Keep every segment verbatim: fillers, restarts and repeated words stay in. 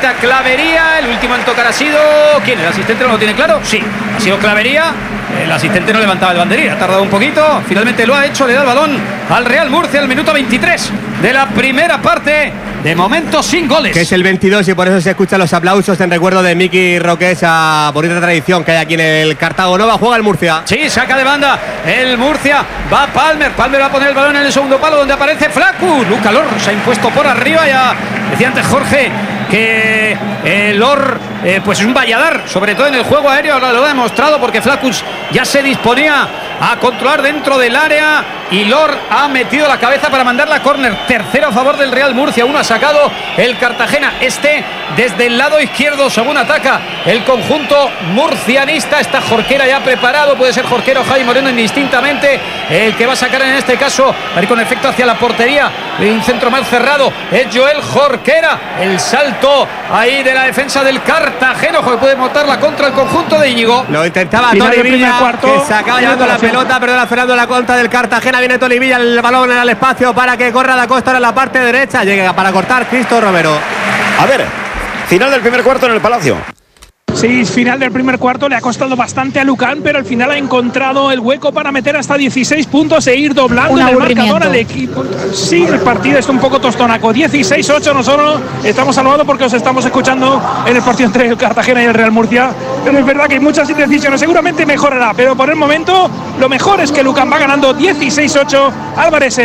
asistente a Clavería. El último en tocar ha sido... ¿quién? ¿El asistente no lo tiene claro? Sí, ha sido Clavería. El asistente no levantaba el banderín, ha tardado un poquito. Finalmente lo ha hecho, le da el balón al Real Murcia al minuto veintitrés de la primera parte. De momento sin goles. Que es el veintidós y por eso se escuchan los aplausos en recuerdo de Miki Roque, esa bonita tradición que hay aquí en el Cartago Nova. Juega el Murcia. Sí, saca de banda el Murcia. Va Palmer. Palmer va a poner el balón en el segundo palo donde aparece Flaccus. Luca Lor se ha impuesto por arriba. Ya decía antes Jorge que eh, Lor eh, pues es un valladar, sobre todo en el juego aéreo. Ahora lo ha demostrado porque Flaccus ya se disponía a controlar dentro del área y Lor ha metido la cabeza para mandar la córner. Tercero a favor del Real Murcia. Uno ha sacado el Cartagena. Este desde el lado izquierdo según ataca el conjunto murcianista. Está Jorquera ya preparado. Puede ser Jorquera o Javi Moreno indistintamente. El que va a sacar en este caso, a ir con efecto hacia la portería. Un centro mal cerrado es Joel Jorquera. El salto ahí de la defensa del Cartagena. Que puede montar la contra el conjunto de Íñigo. Lo intentaba Toni Villa, que se acaba llevando la pelota. Perdona, Fernando, la contra del Cartagena. Viene Toni Villa, el balón en el espacio para que corra Da Costa en la parte derecha. Llega para cortar Cristo Romero. A ver, final del primer cuarto en el Palacio. Sí, final del primer cuarto le ha costado bastante a Lucan, pero al final ha encontrado el hueco para meter hasta dieciséis puntos e ir doblando en el marcador al equipo. Sí, el partido está un poco tostonaco. dieciséis ocho, nosotros estamos salvados porque os estamos escuchando en el partido entre el Cartagena y el Real Murcia. Pero es verdad que hay muchas indecisiones. Seguramente mejorará, pero por el momento lo mejor es que Lucan va ganando dieciséis ocho. Álvarez.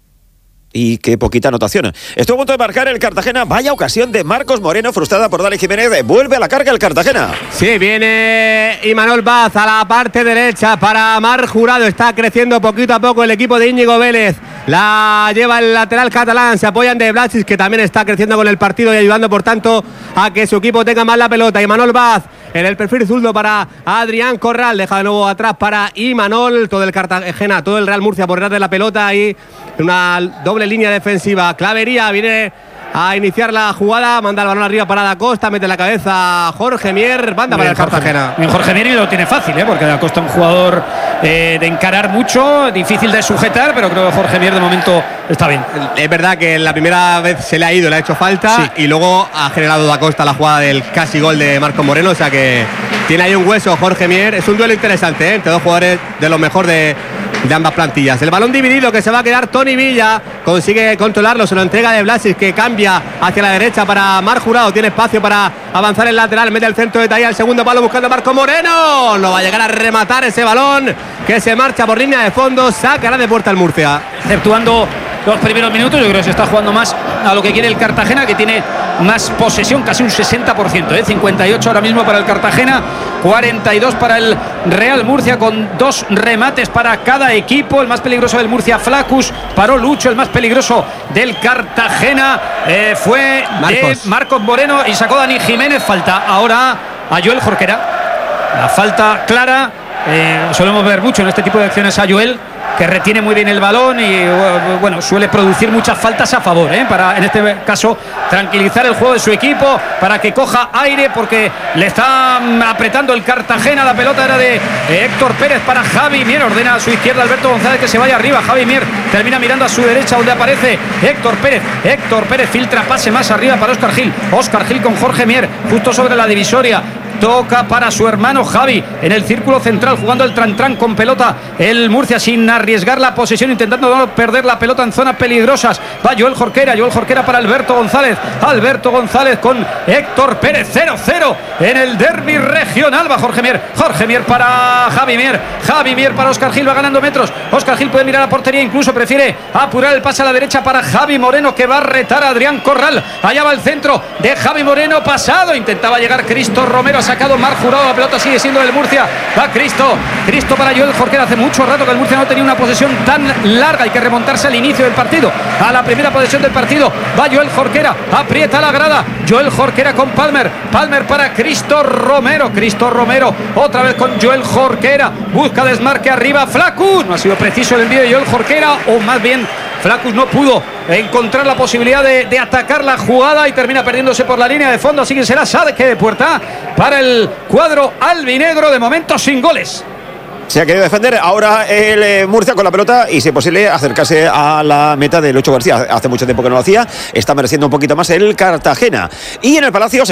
Y qué poquita anotación. Estuvo a punto de marcar el Cartagena. Vaya ocasión de Marcos Moreno, frustrada por Dani Jiménez. Vuelve a la carga el Cartagena. Sí, viene Imanol Vaz a la parte derecha para Mar Jurado. Está creciendo poquito a poco el equipo de Íñigo Vélez. La lleva el lateral catalán. Se apoyan de Blasis, que también está creciendo con el partido y ayudando, por tanto, a que su equipo tenga más la pelota. Imanol Vaz en el perfil zurdo para Adrián Corral. Deja de nuevo atrás para Imanol. Todo el Cartagena, todo el Real Murcia por detrás de la pelota y una doble línea defensiva. Clavería viene a iniciar la jugada, manda el balón arriba para Da Costa, mete la cabeza Jorge Mier, banda para el Cartagena. Bien, Jorge Mier, y lo tiene fácil, ¿eh? Porque Da Costa es un jugador eh, de encarar mucho, difícil de sujetar, pero creo que Jorge Mier de momento está bien. Es verdad que la primera vez se le ha ido, le ha hecho falta, sí, y luego ha generado Da Costa la jugada del casi gol de Marcos Moreno, o sea que tiene ahí un hueso Jorge Mier. Es un duelo interesante, ¿eh? Entre dos jugadores de los mejor de de ambas plantillas. El balón dividido que se va a quedar Toni Villa, consigue controlarlo, se lo entrega de Blasis, que cambia hacia la derecha para Mar Jurado, tiene espacio para avanzar el lateral, mete el centro de Talla, el segundo palo buscando a Marco Moreno, no va a llegar a rematar ese balón que se marcha por línea de fondo, sacará de puerta el Murcia. Exceptuando los primeros minutos, yo creo que se está jugando más a lo que quiere el Cartagena, que tiene más posesión, casi un sesenta por ciento, ¿eh? cincuenta y ocho ahora mismo para el Cartagena, cuarenta y dos para el Real Murcia, con dos remates para cada equipo. El más peligroso del Murcia, Flaccus, paró Lucho. El más peligroso del Cartagena eh, fue Marcos. de Marcos Moreno y sacó Dani Jiménez. Falta ahora a Joel Jorquera, la falta clara. Eh, solemos ver mucho en este tipo de acciones a Joel, que retiene muy bien el balón y bueno, suele producir muchas faltas a favor, ¿eh? Para en este caso tranquilizar el juego de su equipo, para que coja aire, porque le está apretando el Cartagena. La pelota era de Héctor Pérez para Javi Mier, ordena a su izquierda Alberto González que se vaya arriba. Javi Mier termina mirando a su derecha donde aparece Héctor Pérez. Héctor Pérez filtra pase más arriba para Óscar Gil. Óscar Gil con Jorge Mier justo sobre la divisoria. Toca para su hermano Javi en el círculo central, jugando el tran-tran con pelota el Murcia sin arriesgar la posesión, intentando no perder la pelota en zonas peligrosas. Va Joel Jorquera, Joel Jorquera para Alberto González. Alberto González con Héctor Pérez, cero cero en el derbi regional. Va Jorge Mier, Jorge Mier para Javi Mier, Javi Mier para Óscar Gil, va ganando metros. Óscar Gil puede mirar a portería, incluso prefiere apurar el pase a la derecha para Javi Moreno, que va a retar a Adrián Corral. Allá va el centro de Javi Moreno, pasado, intentaba llegar Cristo Romero, a sacado Mar Jurado, la pelota sigue siendo del Murcia. Va Cristo, Cristo para Joel Jorquera. Hace mucho rato que el Murcia no tenía una posesión tan larga, hay que remontarse al inicio del partido, a la primera posesión del partido. Va Joel Jorquera, aprieta la grada, Joel Jorquera con Palmer, Palmer para Cristo Romero, Cristo Romero otra vez con Joel Jorquera, busca desmarque arriba, Flaccus, no ha sido preciso el envío de Joel Jorquera, o más bien Flaccus no pudo encontrar la posibilidad de, de atacar la jugada y termina perdiéndose por la línea de fondo. Así que será saque de puerta para el cuadro albinegro, de momento sin goles. Se ha querido defender ahora el eh, Murcia con la pelota y, si es posible, acercarse a la meta de Lucho García. Hace mucho tiempo que no lo hacía, está mereciendo un poquito más el Cartagena. Y en el Palacio